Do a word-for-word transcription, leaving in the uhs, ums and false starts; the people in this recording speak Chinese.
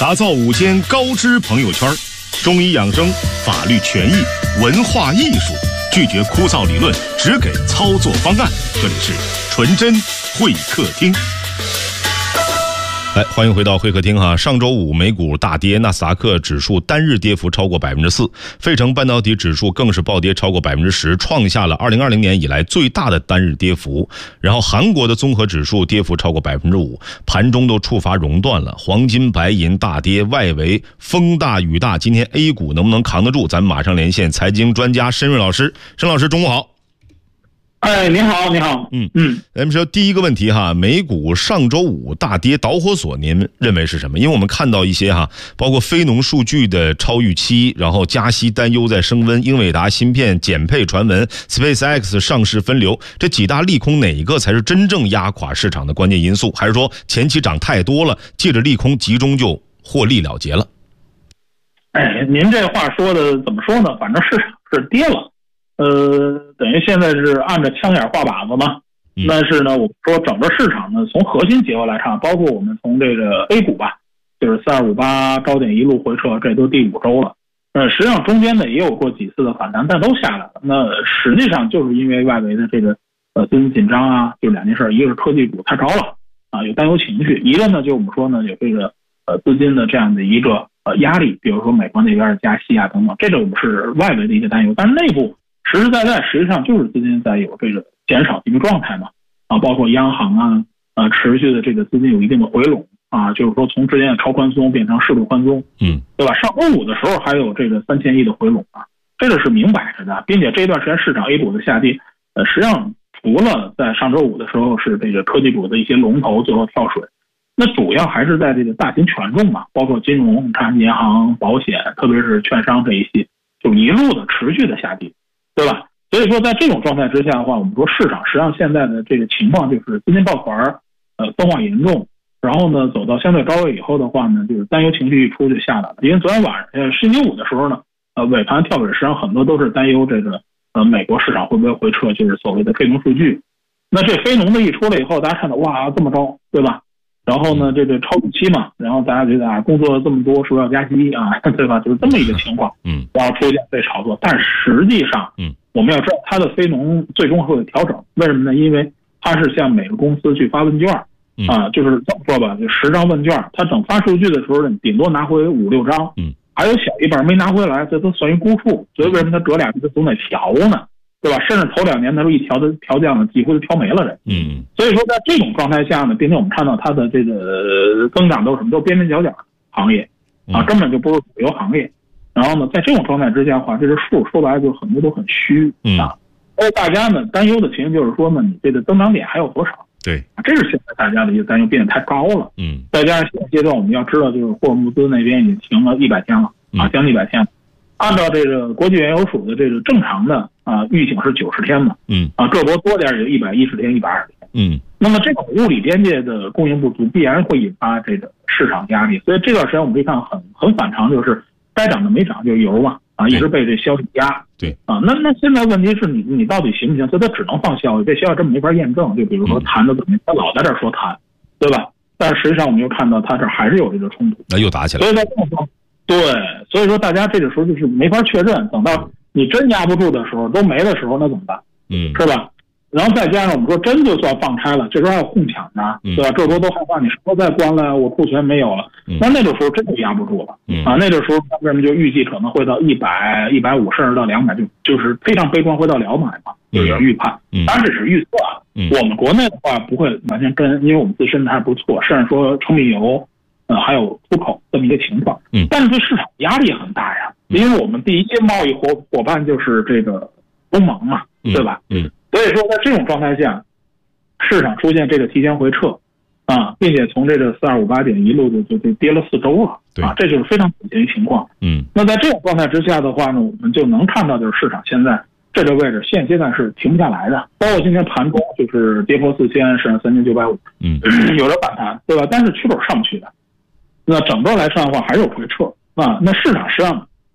打造午间高知朋友圈，中医养生、法律权益、文化艺术，拒绝枯燥理论，只给操作方案。这里是纯真会客厅。来，欢迎回到会客厅哈。上周五美股大跌，纳斯达克指数单日跌幅超过百分之四，费城半导体指数更是暴跌超过百分之十，创下了二零二零年以来最大的单日跌幅。然后韩国的综合指数跌幅超过百分之五，盘中都触发熔断了。黄金、白银大跌，外围风大雨大。今天 A 股能不能扛得住？咱们马上连线财经专家申瑞老师。申老师，中午好。 哎，你好，你好， 嗯嗯，咱们说第一个问题哈，美股上周五大跌，导火索您认为是什么？因为我们看到一些哈，包括非农数据的超预期，然后加息担忧在升温，英伟达芯片减配传闻 ，SpaceX 上市分流，这几大利空哪一个才是真正压垮市场的关键因素？还是说前期涨太多了，借着利空集中就获利了结了？ 哎，您这话说的怎么说呢？反正市场是跌了。呃，等于现在是按着枪眼画靶子嘛，嗯、但是呢，我们说整个市场呢，从核心结构来看，包括我们从这个 A 股吧，就是四二五八高点一路回撤，这都第五周了。呃，实际上中间呢也有过几次的反弹，但都下来了。那实际上就是因为外围的这个呃资金紧张啊，就两件事，一个是科技股太高了啊，有担忧情绪；一个呢，就我们说呢，有这个呃资金的这样的一个呃压力，比如说美国那边加息啊等等，这种是外围的一个担忧，但是内部。实实在在，实际上就是资金在有这个减少的一个状态嘛，啊，包括央行啊，呃，持续的这个资金有一定的回笼啊，就是说从之前的超宽松变成适度宽松，嗯，对吧？上周五的时候还有这个三千亿的回笼啊，这个是明摆着的，并且这段时间市场 A 股的下跌，呃，实际上除了在上周五的时候是这个科技股的一些龙头最后跳水，那主要还是在这个大型权重嘛，包括金融、银行、保险，特别是券商这一系，就一路的持续的下跌。对吧？所以说，在这种状态之下的话，我们说市场实际上现在的这个情况就是资金抱团，呃，分化严重，然后呢，走到相对高位以后的话呢，就是担忧情绪一出就下来了。因为昨天晚上，呃，星期五的时候呢，呃，尾盘跳水，实际上很多都是担忧这个呃美国市场会不会回撤，就是所谓的非农数据。那这非农的一出来以后，大家看到哇这么高，对吧？然后呢，这个超预期嘛，然后大家觉得啊，工作了这么多，是不是要加息啊？对吧？就是这么一个情况，嗯，然后出现被炒作，但实际上，嗯，我们要知道它的非农最终会有调整，为什么呢？因为它是向每个公司去发问卷，啊，就是这么说吧，就十张问卷，它等发数据的时候，顶多拿回五六张，嗯，还有小一半没拿回来，这都算一估数，所以为什么它折俩这总得调呢？对吧？甚至头两年他说一调的调降了，几乎就调没了人。嗯，所以说在这种状态下呢，并且我们看到它的这个增长都是什么，都边边角角行业啊，根本就不是主流行业。然后呢，在这种状态之下的话，这个数说白了就很多都很虚啊。所以大家呢担忧的情形就是说呢，你这个增长点还有多少？ 对， 这是现在大家的一个担忧变得太高了。嗯，再加上现阶段我们要知道，就是货物募资那边已经停了一百天了啊，将近一百天了。按照这个国际原油署的这个正常的啊预警是九十天嘛，嗯啊这波多点也就一百一十天、一百二十天，嗯，那么这种物理边界的供应不足，必然会引发这个市场压力。所以这段时间我们可以看很很反常，就是该涨的没涨，就是油嘛啊，一直被这消息压，对啊，那那现在问题是你你到底行不行？所以它只能放消息，这消息真没法验证。就比如说谈的怎么样，他老在这说谈，对吧？但是实际上我们又看到他这还是有这个冲突， 那又打起来了。 所以在这种状况。对，所以说大家这个时候就是没法确认，等到你真压不住的时候，都没的时候，那怎么办？嗯，是吧？然后再加上我们说真就算放开了，这时候还有哄抢呢，对吧？这时候都害怕你什么再关了，我库存没有了，那那种时候真就压不住了，嗯、啊，那种时候为什么就预计可能会到一百、一百五，甚至到两百，就就是非常悲观，会到两百嘛，有人预判，当然这是预测啊。我们国内的话不会完全跟，因为我们自身还不错，甚至说成品油。呃，还有出口这么一个情况，嗯，但是对市场压力很大呀，因为我们第一届贸易伙伙伴就是这个欧盟嘛，对吧？嗯，所以说在这种状态下，市场出现这个提前回撤，啊，并且从这个四二五八点一路就就就跌了四周了，啊，这就是非常普遍的情况。嗯，那在这种状态之下的话呢，我们就能看到就是市场现在这个位置现阶段是停不下来的，包括今天盘中就是跌破四千，是三千九百五，嗯，有了反弹，对吧？但是趋势上不去的。那整个来看的话，还有回撤啊。那市场实际上